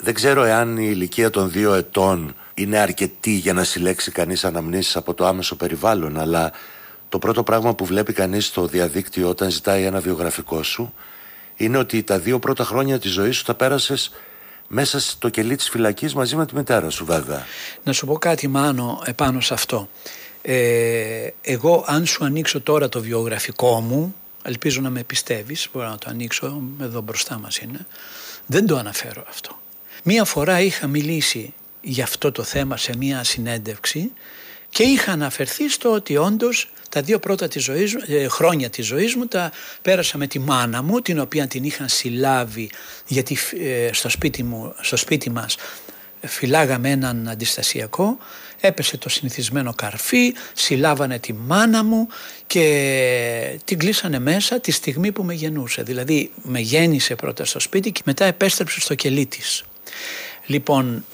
Δεν ξέρω εάν η ηλικία των 2 ετών είναι αρκετή για να συλλέξει κανείς αναμνήσεις από το άμεσο περιβάλλον, αλλά το πρώτο πράγμα που βλέπει κανείς στο διαδίκτυο όταν ζητάει ένα βιογραφικό σου είναι ότι τα 2 πρώτα χρόνια της ζωής σου τα πέρασες μέσα στο κελί της φυλακής μαζί με τη μητέρα σου, βέβαια. Να σου πω κάτι, Μάνο, επάνω σε αυτό. Εγώ, αν σου ανοίξω τώρα το βιογραφικό μου, ελπίζω να με πιστεύεις, μπορώ να το ανοίξω, εδώ μπροστά μας είναι, δεν το αναφέρω αυτό. Μία φορά είχα μιλήσει για αυτό το θέμα σε μία συνέντευξη και είχα αναφερθεί στο ότι όντως τα 2 πρώτα χρόνια της ζωής μου τα πέρασα με τη μάνα μου, την οποία την είχαν συλλάβει, γιατί στο σπίτι μας φυλάγαμε έναν αντιστασιακό, έπεσε το συνηθισμένο καρφί, συλλάβανε τη μάνα μου και την κλείσανε μέσα τη στιγμή που με γεννούσε. Δηλαδή με γέννησε πρώτα στο σπίτι και μετά επέστρεψε στο κελί της. Λοιπόν,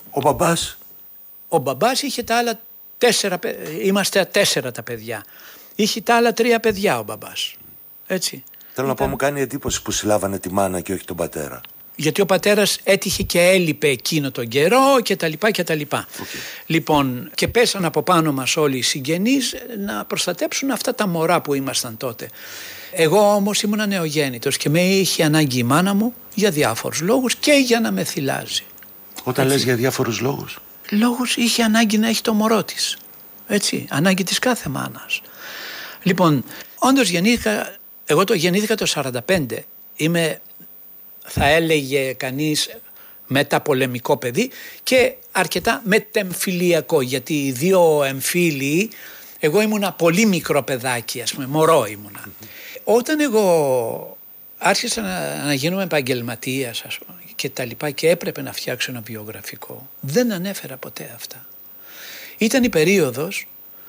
ο μπαμπάς είχε τα άλλα 4, είμαστε 4 τα παιδιά. Είχε τα άλλα 3 παιδιά ο μπαμπάς. Έτσι. Θέλω να πω, μου κάνει εντύπωση που συλλάβανε τη μάνα και όχι τον πατέρα. Γιατί ο πατέρας έτυχε και έλειπε εκείνο τον καιρό και τα λοιπά και τα λοιπά. Λοιπόν, και πέσαν από πάνω μας όλοι οι συγγενείς να προστατέψουν αυτά τα μωρά που ήμασταν τότε. Εγώ όμως ήμουν νεογέννητος και με είχε ανάγκη η μάνα μου για διάφορους λόγους και για να με θυλάζει. Όταν λες για διάφορους λόγους? Λόγους, είχε ανάγκη να έχει το μωρό της. Έτσι, ανάγκη της κάθε μάνας. Λοιπόν, όντως εγώ γεννήθηκα το 45. Είμαι, θα έλεγε κανείς, μεταπολεμικό παιδί και αρκετά μετεμφυλιακό, γιατί οι 2 εμφύλοι, εγώ ήμουνα πολύ μικρό παιδάκι, ας πούμε, μωρό ήμουνα. Όταν εγώ άρχισα να γίνομαι επαγγελματίας, ας πούμε, και τα λοιπά, και έπρεπε να φτιάξω ένα βιογραφικό, δεν ανέφερα ποτέ αυτά. Ήταν η περίοδος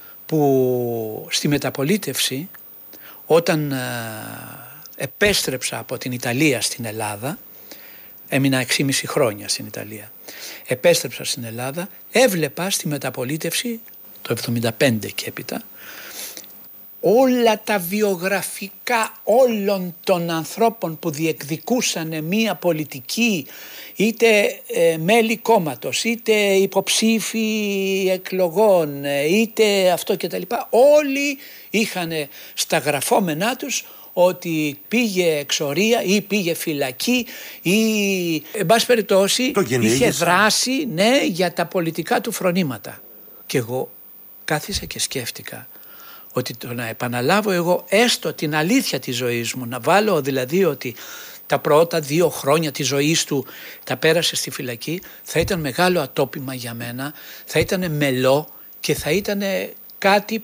που στη μεταπολίτευση, όταν επέστρεψα από την Ιταλία στην Ελλάδα, έμεινα 6,5 χρόνια στην Ιταλία, επέστρεψα στην Ελλάδα, έβλεπα στη μεταπολίτευση το 75 και έπειτα όλα τα βιογραφικά όλων των ανθρώπων που διεκδικούσαν μία πολιτική, είτε μέλη κόμματος, είτε υποψήφοι εκλογών, είτε αυτό και τα λοιπά, όλοι είχαν στα γραφόμενά τους ότι πήγε εξορία ή πήγε φυλακή ή εν πάση περιπτώσει είχε δράσει, ναι, για τα πολιτικά του φρονήματα. Και εγώ κάθισα και σκέφτηκα ότι το να επαναλάβω εγώ έστω την αλήθεια της ζωής μου, να βάλω δηλαδή ότι τα πρώτα 2 χρόνια της ζωής του τα πέρασε στη φυλακή, θα ήταν μεγάλο ατόπιμα για μένα, θα ήταν μελό και θα ήταν κάτι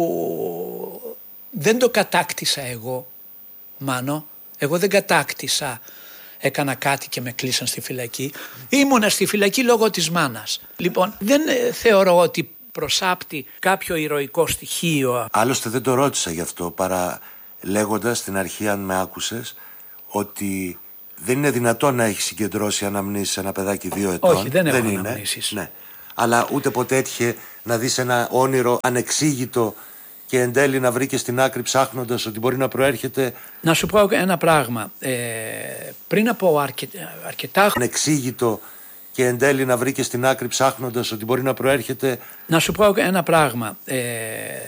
που δεν το κατάκτησα εγώ, Μάνο. Εγώ δεν κατάκτησα, έκανα κάτι και με κλείσαν στη φυλακή. Ήμουνα στη φυλακή λόγω της μάνας. Λοιπόν, δεν θεωρώ ότι προσάπτει κάποιο ηρωικό στοιχείο. Άλλωστε δεν το ρώτησα γι' αυτό, παρά λέγοντας στην αρχή, αν με άκουσες, ότι δεν είναι δυνατόν να έχει συγκεντρώσει αναμνήσεις ένα παιδάκι 2 ετών. Όχι, δεν έχω αναμνήσεις. Ναι. Αλλά ούτε ποτέ έτυχε να δεις ένα όνειρο ανεξήγητο και εν τέλει να βρει και στην άκρη ψάχνοντας ότι μπορεί να προέρχεται. Να σου πω ένα πράγμα. Πριν από αρκετά ανεξήγητο και εν τέλει να βρει και στην άκρη ψάχνοντας ότι μπορεί να προέρχεται. Να σου πω ένα πράγμα.